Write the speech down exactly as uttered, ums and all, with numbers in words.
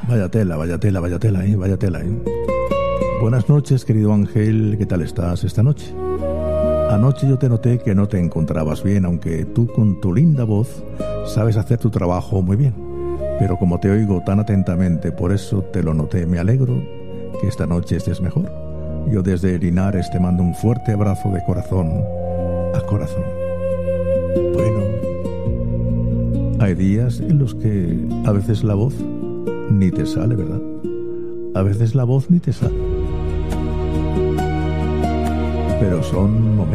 Vaya tela, vaya tela, vaya tela, ¿eh? Vaya tela, ¿eh? Buenas noches, querido Ángel. ¿Qué tal estás esta noche? Anoche yo te noté que no te encontrabas bien, aunque tú con tu linda voz sabes hacer tu trabajo muy bien. Pero como te oigo tan atentamente, por eso te lo noté. Me alegro que esta noche estés mejor. Yo desde Linares te mando un fuerte abrazo de corazón a corazón. Bueno, hay días en los que a veces la voz ni te sale, ¿verdad? A veces la voz ni te sale. Pero son momentos